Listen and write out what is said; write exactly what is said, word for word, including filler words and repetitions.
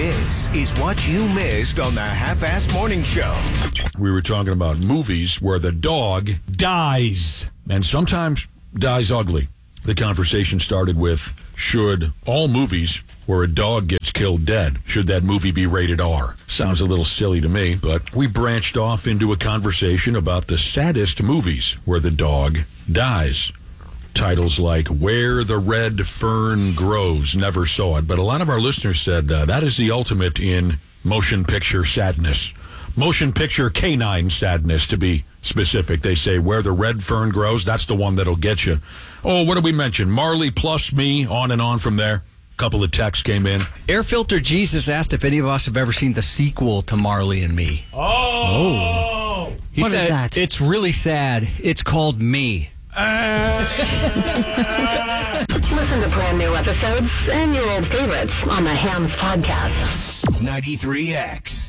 This is what you missed on the Half-Assed Morning Show. We were talking about movies where the dog dies, and sometimes dies ugly. The conversation started with, should all movies where a dog gets killed dead, should that movie be rated R? Sounds a little silly to me, but we branched off into a conversation about the saddest movies where the dog dies. Titles like Where the Red Fern Grows, never saw it, but a lot of our listeners said uh, that is the ultimate in motion picture sadness. Motion picture canine sadness, to be specific. They say Where the Red Fern Grows, that's the one that'll get you. Oh, what did we mention? Marley plus me, on and on from there. A couple of texts came in. Air Filter Jesus asked if any of us have ever seen the sequel to Marley and Me. Oh! oh. He what said, is that? It's really sad. It's called Me. Listen to brand new episodes and your old favorites on the Hams Podcast. ninety-three X.